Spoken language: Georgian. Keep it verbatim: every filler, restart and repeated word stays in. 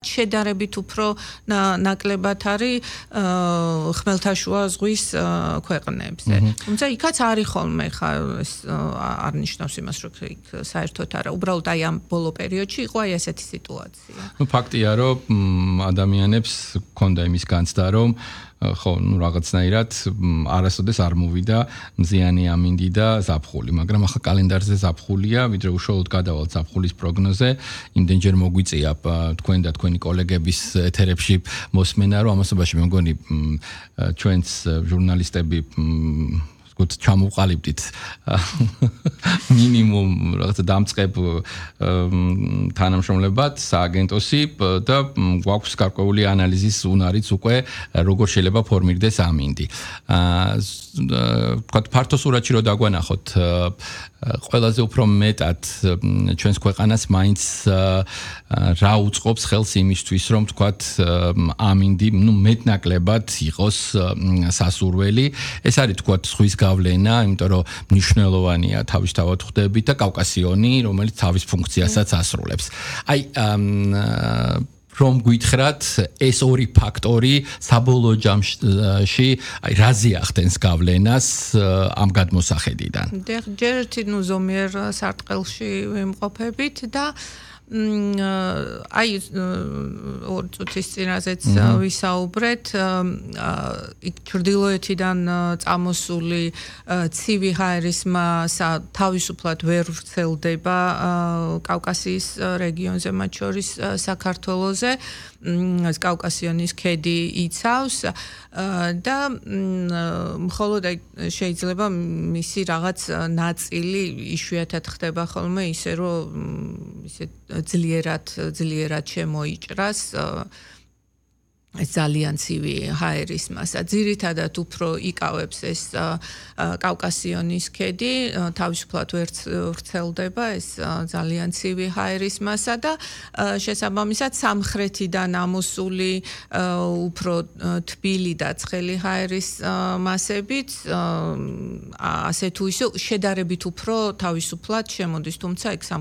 შედარებით უფრო ნაკლებად არის ხმელთაშუა ზღვის ქვეყნებზე. თუმცა იქაც არის ხოლმე ხა ეს არ ნიშნავს იმას, რომ იქ საერთოდ არა. უბრალოდ აი ამ ბოლო პერიოდში იყო აი ესეთი სიტუაცია. Ну ფაქტია, რომ ადამიანებს ჰქონდა იმის განცდა, რომ ხო, ну რაღაცნაირად არასოდეს არ მოვიდა მზიანი ამინდი და ზაფხული, მაგრამ ახლა კალენდარზე ზაფხულია, ვიდრე უშუალოდ გადავალთ ზაფხულის პროგნოზე, იმდენჯერ მოგვიწია თქვენ და თქვენი კოლეგების ეთერებში მოსმენა, რომ ამასობაში მე მგონი ჩვენც ჟურნალისტები გუთ ჩამოვყალიბდით მინიმუმ რაღაცა დამწყებ თანამშრომლებად სააგენტოსი და გვაქვს გარკვეული ანალიზის უნარიც უკვე როგორ შეიძლება ფორმირდეს ამინდი. თქვა ფართო სურათში რო დაგვანახოთ ყველაზე უფრო მეტად ჩვენს ქვეყანას მაინც რა უწყობს ხელს იმისთვის რომ თქვა ამინდი ნუ მეტნაკლებად იყოს სასურველი. ეს არის თქვა ზღვის გავლენა, იმიტომ რომ მნიშვნელოვანია თავისთავად ხვდებით და კავკასიონი, რომელიც თავის ფუნქციასაც ასრულებს. აი რომ გითხრათ ეს ორი ფაქტორი საბოლოო ჯამში აი რაზე ახდენს გავლენას ამ გადმოსახედიდან. ჯერ ერთი ნუ ზომიერ სარტყელში ვიმყოფებით და აი ორ წუთის წინაზეც ვისაუბრეთ იქ ჩრდილოეთიდან წამოსული ცივი ჰაერისმა თავისუფლად ვერ ვრცელდება კავკასიის რეგიონზე, მათ შორის საქართველოზე. კავკასიონის ქედი იცავს და მხოლოდ შეიძლება მისი რაღაც ნაწილი იშვიათად ხდება ხოლმე ისე რომ ისე ძლიერად ძლიერად შემოიჭრას ძალიან ცივი ჰაერის მასა. ძირითადად უფრო იკავებს ეს კავკასიონის ქედი, თავისუფლად ვერ ვრცელდება ეს ძალიან ცივი ჰაერის მასა და შესაბამისად სამხრეთიდან ამოსული უფრო თბილი და ცხელი ჰაერის მასებით ასე თუ ისე შედარებით უფრო თავისუფლად შემოდის, თუმცა იქ